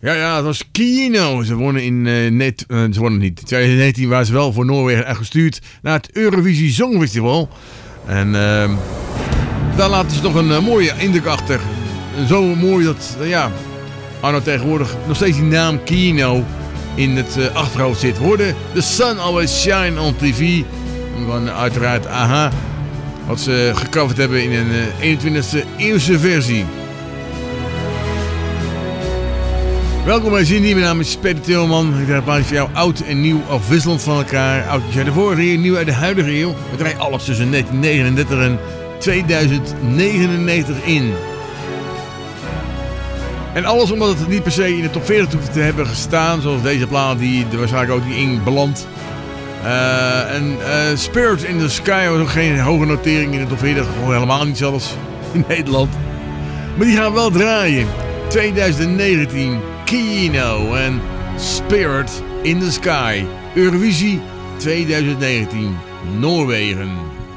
Ja, het was Kino. Ze wonnen in ze wonnen niet. In 2019 waren ze wel voor Noorwegen gestuurd naar het Eurovisie Songfestival. En daar laten ze toch een mooie indruk achter. Zo mooi dat, Arno tegenwoordig nog steeds die naam Kino in het achterhoofd zit. Hoorde The Sun Always Shine on TV. Van uiteraard AHA. Wat ze gecoverd hebben in een 21e eeuwse versie. Welkom bij Zindie, mijn naam is Peter Tilman. Ik draai een plaatje voor jou oud en nieuw afwisselend van elkaar. Oudjes uit de vorige eeuw, nieuw uit de huidige eeuw. We draaien alles tussen 1939 en 2099 in. En alles omdat het niet per se in de top 40 hoeft te hebben gestaan. Zoals deze plaat die er waarschijnlijk ook in belandt. Spirit in the Sky was ook geen hoge notering in de top 40. Helemaal niet zelfs in Nederland. Maar die gaan we wel draaien. 2019, Kino en Spirit in the Sky. Eurovisie 2019, Noorwegen.